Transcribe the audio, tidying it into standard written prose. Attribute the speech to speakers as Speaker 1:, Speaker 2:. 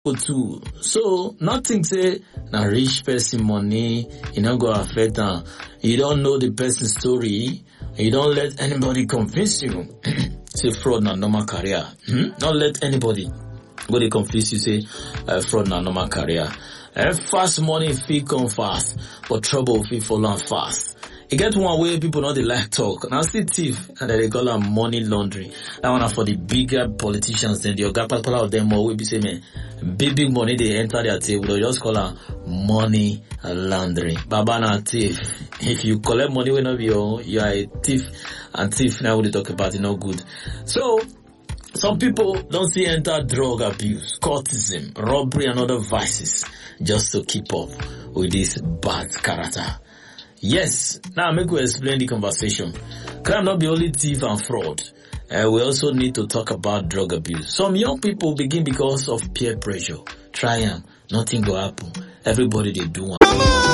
Speaker 1: too. So nothing say na rich person money, you not go affect them. You don't know the person's story. You don't let anybody convince you. Say fraud na normal career. Don't let anybody go they confuse you. Say fraud na normal career. Fast money fit come fast, but trouble fit follow fast. You get one way people know they like talk. Now see thief and they call them money laundering. That one are for the bigger politicians. Then the other part of them will be saying, man, big money they enter their table. They just call them money laundering. Baba na thief. If you collect money when you are a thief, and thief now we talk about it no good. So some people don't see enter drug abuse, cultism, robbery and other vices just to keep up with this bad character. Yes, now I'm going to explain the conversation. Crime not be only thief and fraud. We also need to talk about drug abuse. Some young people begin because of peer pressure. Try and nothing will happen. Everybody they do one.